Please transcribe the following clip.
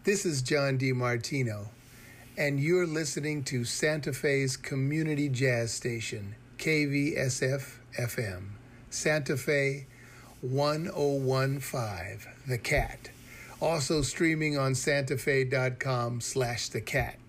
This is John DiMartino, and you're listening to Santa Fe's community jazz station, KVSF-FM, Santa Fe 1015, The Cat. Also streaming on santafe.com/thecat.